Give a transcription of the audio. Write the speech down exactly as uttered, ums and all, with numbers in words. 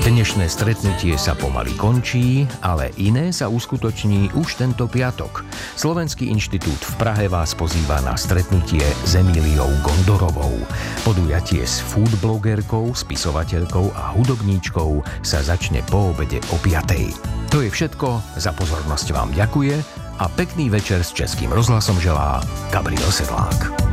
Dnešné stretnutie sa pomaly končí, ale iné sa uskutoční už tento piatok. Slovenský inštitút v Prahe vás pozýva na stretnutie s Emíliou Gondorovou. Podujatie s foodblogerkou, spisovateľkou a hudobníčkou sa začne po obede o piatej. To je všetko, za pozornosť vám ďakuje a pekný večer s Českým rozhlasom želá Gabriel Sedlák.